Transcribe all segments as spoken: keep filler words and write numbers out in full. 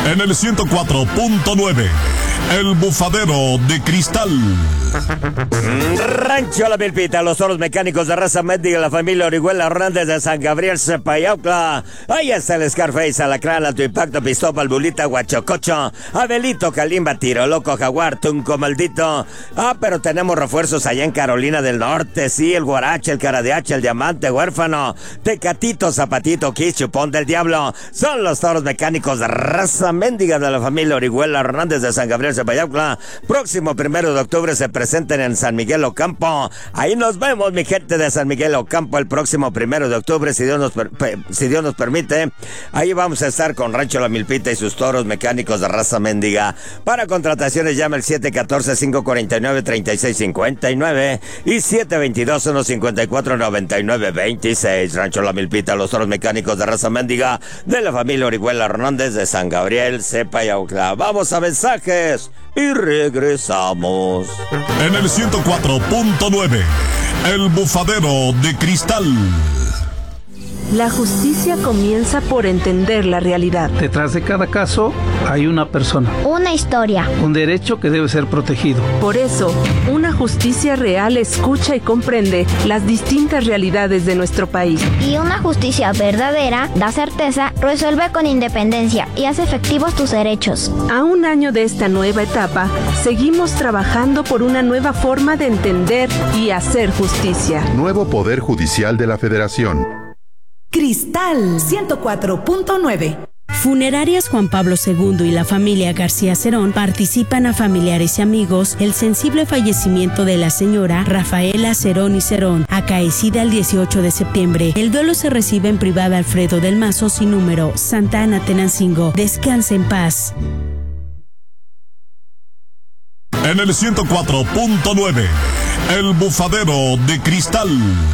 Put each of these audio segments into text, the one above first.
En el ciento cuatro punto nueve, El Bufadero de Cristal. Rancho La Milpita, los toros mecánicos de raza mendiga, la familia Orihuela Hernández de San Gabriel, Cepayaucla. Ahí está el Scarface, Alacrán, Alto Impacto, Pistopa, Bulita, Huachococho, Abelito, Kalimba, Tiro Loco, Jaguar, Tunco, Maldito. Ah, pero tenemos refuerzos allá en Carolina del Norte, sí, el Guarache, el Cara de Hacha, el Diamante, Huérfano, Tecatito, Zapatito, Kiss, Chupón del Diablo. Son los toros mecánicos de raza mendiga de la familia Orihuela Hernández de San Gabriel, Cepayaucla. Próximo primero de octubre se presenten en San Miguel Ocampo. Ahí nos vemos, mi gente de San Miguel Ocampo, el próximo primero de octubre, si Dios nos, per si Dios nos permite. Ahí vamos a estar con Rancho La Milpita y sus toros mecánicos de raza mendiga. Para contrataciones llama el siete uno cuatro, cinco cuatro nueve, tres seis cinco nueve y siete dos dos, uno cinco cuatro, nueve nueve dos seis. Rancho La Milpita, los toros mecánicos de raza mendiga de la familia Orihuela Hernández de San Gabriel, Cepayaucla. Vamos a mensajes y regresamos. En el ciento cuatro punto nueve, El Bufadero de Cristal. La justicia comienza por entender la realidad. Detrás de cada caso hay una persona. Una historia. Un derecho que debe ser protegido. Por eso, una justicia real escucha y comprende las distintas realidades de nuestro país. Y una justicia verdadera da certeza, resuelve con independencia y hace efectivos tus derechos. A un año de esta nueva etapa, seguimos trabajando por una nueva forma de entender y hacer justicia. Nuevo Poder Judicial de la Federación. Cristal ciento cuatro punto nueve. Funerarias Juan Pablo segundo y la familia García Cerón participan a familiares y amigos el sensible fallecimiento de la señora Rafaela Cerón y Cerón, acaecida el dieciocho de septiembre. El duelo se recibe en privada Alfredo del Mazo sin número, Santa Ana, Tenancingo. Descanse en paz. En el ciento cuatro punto nueve, El Bufadero de Cristal.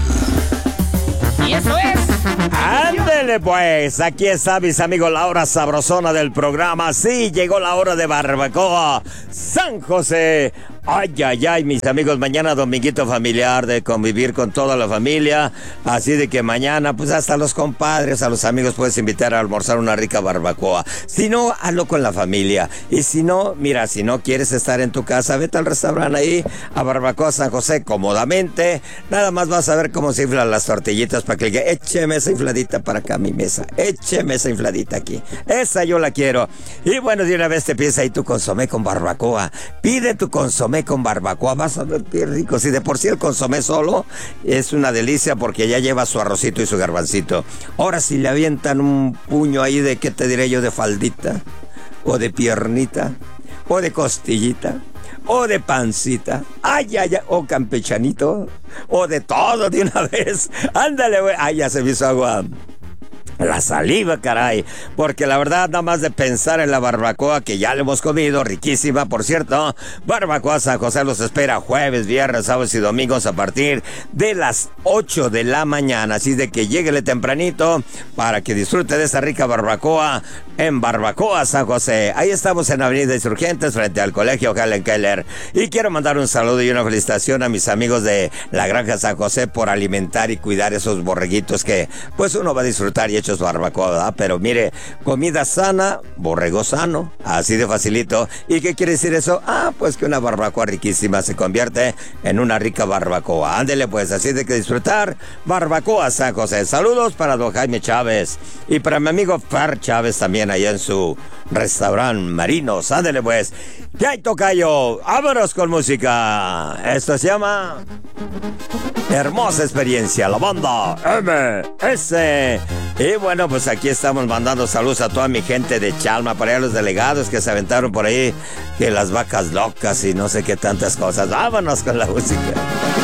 Y eso es. Ándele pues, aquí está mis amigos, la hora sabrosona del programa. Sí, llegó la hora de barbacoa San José. Ay, ay, ay, mis amigos, mañana dominguito familiar de convivir con toda la familia. Así de que mañana, pues hasta los compadres, a los amigos puedes invitar a almorzar una rica barbacoa. Si no, hazlo con la familia. Y si no, mira, si no quieres estar en tu casa, vete al restaurante ahí, a Barbacoa San José, cómodamente. Nada más vas a ver cómo se inflan las tortillitas para que le écheme esa infladita para acá a mi mesa. Écheme esa infladita aquí. Esa yo la quiero. Y bueno, de una vez te pides ahí tu consomé con barbacoa. Pide tu consomé con barbacoa, vas a ver qué rico. Si de por sí el consomé solo es una delicia porque ya lleva su arrocito y su garbancito. Ahora si le avientan un puño ahí de, ¿qué te diré yo? De faldita, o de piernita, o de costillita, o de pancita, ay, ay, ay, o campechanito, o de todo de una vez. Ándale, güey. Ay, ya se me hizo agua la saliva, caray, porque la verdad, nada más de pensar en la barbacoa que ya le hemos comido, riquísima, por cierto. Barbacoa San José los espera jueves, viernes, sábados y domingos a partir de las ocho de la mañana, así de que lléguele tempranito para que disfrute de esa rica barbacoa en Barbacoa San José. Ahí estamos en Avenida Insurgentes, frente al Colegio Helen Keller. Y quiero mandar un saludo y una felicitación a mis amigos de la Granja San José por alimentar y cuidar esos borreguitos que pues uno va a disfrutar y hechos barbacoa, ¿verdad? Pero mire, comida sana, borrego sano, así de facilito. ¿Y qué quiere decir eso? Ah, pues que una barbacoa riquísima se convierte en una rica barbacoa. Ándele pues, así de que disfrutar Barbacoa San José. Saludos para don Jaime Chávez y para mi amigo Fer Chávez también allá en su restaurante Marinos. Ándele pues. ¿Qué hay, tocayo? Vámonos con música. Esto se llama Hermosa Experiencia, la banda M S. Y bueno, pues aquí estamos mandando saludos a toda mi gente de Chalma, para allá los delegados que se aventaron por ahí, que las vacas locas y no sé qué tantas cosas. Vámonos con la música.